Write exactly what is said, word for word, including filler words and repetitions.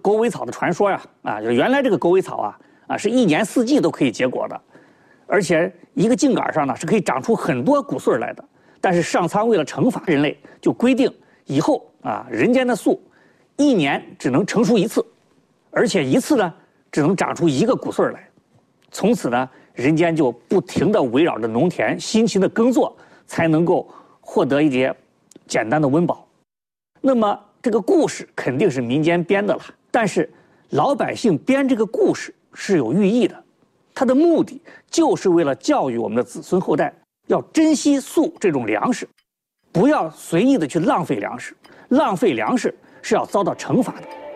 狗尾草的传说呀，啊，就原来这个狗尾草啊，啊是一年四季都可以结果的，而且一个茎杆上呢是可以长出很多谷穗来的。但是上苍为了惩罚人类，就规定以后啊，人间的树一年只能成熟一次，而且一次呢只能长出一个谷穗来。从此呢，人间就不停地围绕着农田辛勤的耕作，才能够获得一些简单的温饱。那么这个故事肯定是民间编的了，但是老百姓编这个故事是有寓意的，它的目的就是为了教育我们的子孙后代，要珍惜粟这种粮食，不要随意的去浪费粮食，浪费粮食是要遭到惩罚的。